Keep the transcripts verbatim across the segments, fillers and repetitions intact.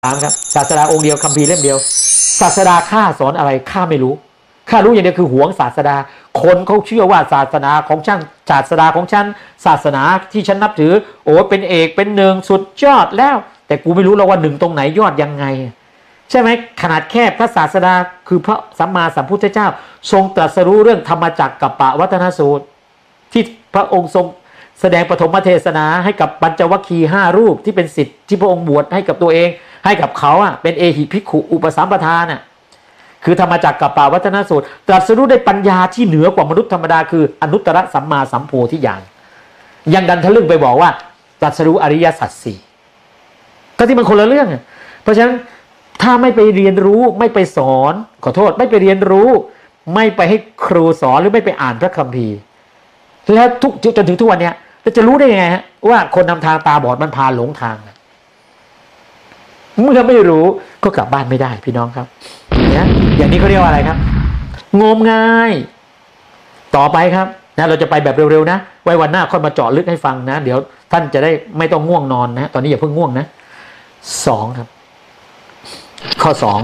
ถามครับศาสดาองค์เดียวคัมภีร์เล่มเดียวศาสดาข้าสอนอะไรข้าไม่รู้ข้ารู้อย่างเดียวคือหวงศาสดาคนเขาเชื่อว่าศาสนาของฉันศาสดาของฉันศาสนาที่ฉันนับถือโอ้เป็นเอกเป็นหนึ่งสุดยอดแล้วแต่กูไม่รู้แล้วว่าหนึ่งตรงไหนยอดยังไงใช่ไหมขนาดแค่พระศาสดาคือพระสัมมาสัมพุทธเจ้าทรงตรัสรู้เรื่องธรรมจักรกัปปวัฏนสูตรที่พระองค์ทรงแสดงปฐมเทศนาให้กับปัญจวัคคีย์ห้ารูปที่เป็นศิษย์ที่พระองค์บวชให้กับตัวเองให้กับเขาอ่ะเป็นเอหิภิกขุอุปสัมปทาน่ะคือธรรมจักรกัปปวัฏนสูตรตรัสรู้ได้ปัญญาที่เหนือกว่ามนุษย์ธรรมดาคืออนุตตรสัมมาสัมโพธิญาณยังดันทะลึ่งไปบอกว่าตรัสรู้อริยสัจสี่ก็ที่มันคนละเรื่องเพราะฉะนั้นถ้าไม่ไปเรียนรู้ไม่ไปสอนขอโทษไม่ไปเรียนรู้ไม่ไปให้ครูสอนหรือไม่ไปอ่านพระคัมภีร์แล้วทุกจนถึงทุกวันนี้จะรู้ได้ยังไงฮะว่าคนนำทางตาบอดมันพาหลงทางเมื่อไม่รู้ก็กลับบ้านไม่ได้พี่น้องครับเนี่ยอย่างนี้เขาเรียกว่าอะไรครับงมงายต่อไปครับนะเราจะไปแบบเร็วๆนะไว้วันหน้าค่อยมาเจาะลึกให้ฟังนะเดี๋ยวท่านจะได้ไม่ต้องง่วงนอนนะตอนนี้อย่าเพิ่งง่วงนะสองครับข้อสอง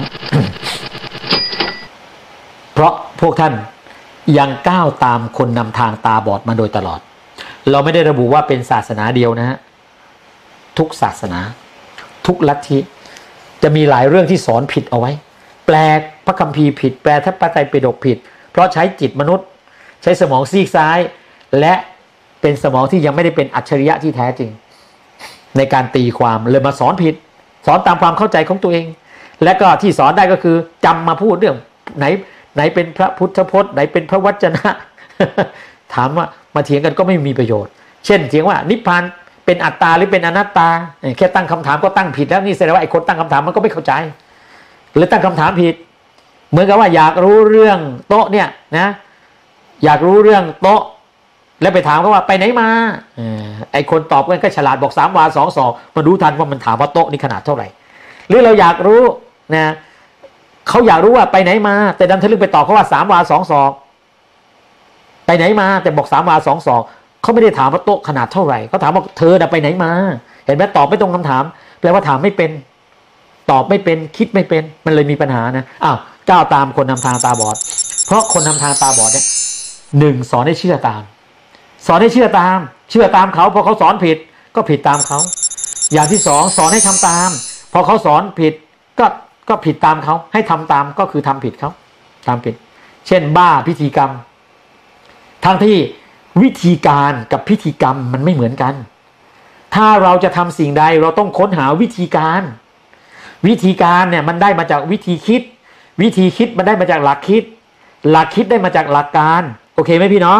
เพราะพวกท่านยังก้าวตามคนนำทางตาบอดมาโดยตลอดเราไม่ได้ระบุว่าเป็นศาสนาเดียวนะฮะทุกศาสนาทุกลัทธิจะมีหลายเรื่องที่สอนผิดเอาไว้แปลพระคัมภีร์ผิดแปลพระไตรปิฎกผิดเพราะใช้จิตมนุษย์ใช้สมองซีกซ้ายและเป็นสมองที่ยังไม่ได้เป็นอัจฉริยะที่แท้จริงในการตีความเลยมาสอนผิดสอนตามความเข้าใจของตัวเองและก็ที่สอนได้ก็คือจำมาพูดเรื่องไหนไหนเป็นพระพุทธพจน์ไหนเป็นพระวจนะ ถามว่ามาเถียงกันก็ไม่มีประโยชน์เช่นเถียงว่านิพพานเป็นอัตตาหรือเป็นอนัตตาแค่ตั้งคำถามก็ตั้งผิดแล้วนี่แสดงว่าไอ้คนตั้งคำถามมันก็ไม่เข้าใจหรือตั้งคำถามผิดเหมือนกับว่าอยากรู้เรื่องโต๊ะเนี่ยนะอยากรู้เรื่องโต๊ะแล้วไปถามเขาว่าไปไหนมาไอ้คนตอบก็ฉลาดบอกสามวาสองศอกมารู้ทันว่ามันถามว่าโต๊ะนี่ขนาดเท่าไหร่หรือเราอยากรู้นะเขาอยากรู้ว่าไปไหนมาแต่ดันทะลึ่งไปตอบเขาว่าสามวาสองศอกไปไหนมาแต่บอกสามวาสองศอกเขาไม่ได้ถามว่าโต๊ะขนาดเท่าไหร่เขาถามว่าเธอน่ะไปไหนมาเห็นไหมตอบไม่ตรงคำถามแปลว่าถามไม่เป็นตอบไม่เป็นคิดไม่เป็นมันเลยมีปัญหานะอ้าวก้าวตามคนนำทางตาบอดเพราะคนนำทางตาบอดเนี่ยหนึ่งสอนให้เชื่อตามสอนให้เชื่อตามเชื่อตามเขาพอเขาสอนผิดก็ผิดตามเขาอย่างที่สองสอนให้ทำตามพอเขาสอนผิดก็ก็ผิดตามเขาให้ทำตามก็คือทำผิดเขาทำผิดเช่นบ้าพิธีกรรมทั้งที่วิธีการกับพิธีกรรมมันไม่เหมือนกันถ้าเราจะทำสิ่งใดเราต้องค้นหาวิธีการวิธีการเนี่ยมันได้มาจากวิธีคิดวิธีคิดมันได้มาจากหลักคิดหลักคิดได้มาจากหลักการโอเคไหมพี่น้อง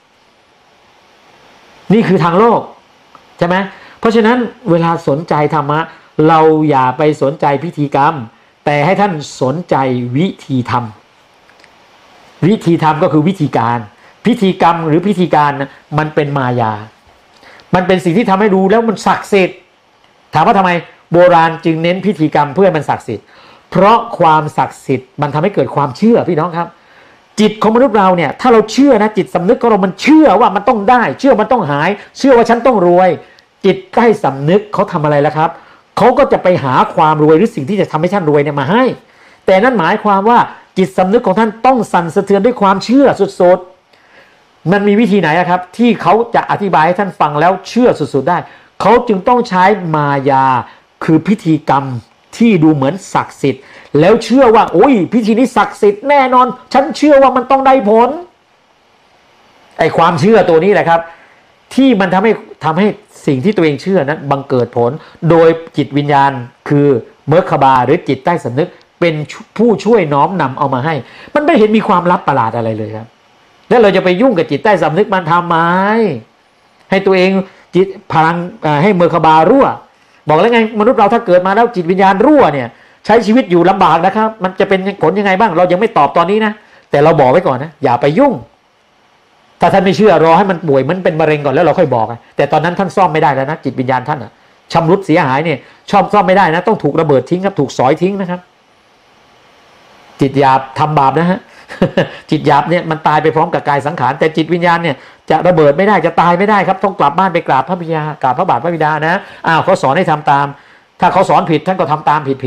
นี่คือทางโลกใช่ไหมเพราะฉะนั้นเวลาสนใจธรรมะเราอย่าไปสนใจพิธีกรรมแต่ให้ท่านสนใจวิธีทำวิธีทำก็คือวิธีการพิธีกรรมหรือพิธีการนะมันเป็นมายามันเป็นสิ่งที่ทำให้ดูแล้วมันศักดิ์สิทธิ์ถามว่าทำไมโบราณจึงเน้นพิธีกรรมเพื่อให้มันศักดิ์สิทธิ์เพราะความศักดิ์สิทธิ์มันทำให้เกิดความเชื่อพี่น้องครับจิตของมนุษย์เราเนี่ยถ้าเราเชื่อนะจิตสำนึกของเรามันเชื่อว่ามันต้องได้เชื่อมันต้องหายเชื่อว่าฉันต้องรวยจิตใกล้สำนึกเขาทำอะไรแล้วครับเขาก็จะไปหาความรวยหรือสิ่งที่จะทำให้ท่านรวยเนี่ยมาให้แต่นั่นหมายความว่าจิตสำนึกของท่านต้องสั่นสะเทือนด้วยความเชื่อสุดๆมันมีวิธีไหนครับที่เขาจะอธิบายให้ท่านฟังแล้วเชื่อสุดๆได้เขาจึงต้องใช้มายาคือพิธีกรรมที่ดูเหมือนศักดิ์สิทธิ์แล้วเชื่อว่าโอ้ยพิธีนี้ศักดิ์สิทธิ์แน่นอนฉันเชื่อว่ามันต้องได้ผลไอ้ความเชื่อตัวนี้แหละครับที่มันทำให้ทำให้สิ่งที่ตัวเองเชื่อนั้นบังเกิดผลโดยจิตวิญญาณคือเมอร์คบาหรือจิตใต้สำนึกเป็นผู้ช่วยน้อมนำเอามาให้มันไม่เห็นมีความลับประหลาดอะไรเลยครับแล้วเราจะไปยุ่งกับจิตใต้สำนึกมันทำไมให้ตัวเองจิตพลังให้เมอร์คบารั่วบอกแล้วไงมนุษย์เราถ้าเกิดมาแล้วจิตวิญญาณรั่วเนี่ยใช้ชีวิตอยู่ลำบากนะครับมันจะเป็นผลยังไงบ้างเรายังไม่ตอบตอนนี้นะแต่เราบอกไว้ก่อนนะอย่าไปยุ่งถ้าท่านไม่เชื่อรอให้มันป่วยมันเป็นมะเร็งก่อนแล้วเราค่อยบอกแต่ตอนนั้นท่านซ่อมไม่ได้แล้วนะจิตวิญญาณท่านอะชำรุดเสียหายเนี่ยชอบซ่อมไม่ได้นะต้องถูกระเบิดทิ้งครับถูกสอยทิ้งนะครับจิตหยาบทำบาปนะฮะ จิตหยาบเนี่ยมันตายไปพร้อมกับกายสังขารแต่จิตวิญญาณเนี่ยจะระเบิดไม่ได้จะตายไม่ได้ครับต้องกลับบ้านไปกราบพระบิดากราบพระบาทพระบิดานะอ้าวเขาสอนให้ทำตามถ้าเขาสอนผิดท่านก็ทำตามผิด